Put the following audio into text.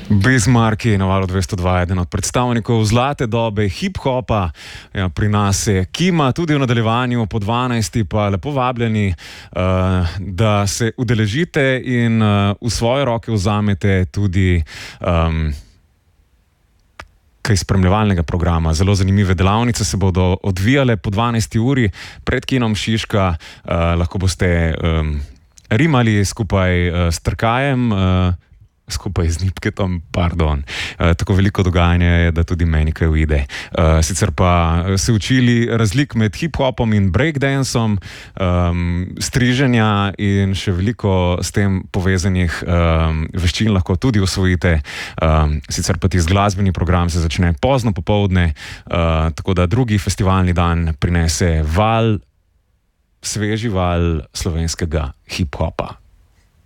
Bismarck je na Valu 202 eden od predstavnikov zlate dobe hip-hopa. Ja, pri nas je Kima, tudi v nadaljevanju po 12. pa lepo vabljeni, da se udeležite in v svoje roke vzamete tudi kaj spremljevalnega programa. Zelo zanimive delavnice se bodo odvijale po 12. uri pred kinom Šiška. Lahko boste rimali skupaj s Trkajem, skupaj z Nipketom, pardon. Tako veliko dogajanja je, da tudi meni kaj uide. Sicer pa se učili razlik med hip-hopom in breakdanceom, striženja in še veliko s tem povezanih veščin lahko tudi osvojite. Sicer pa tisti glasbeni program se začne pozno popoldne, tako da drugi festivalni dan prinese sveži val slovenskega hip-hopa.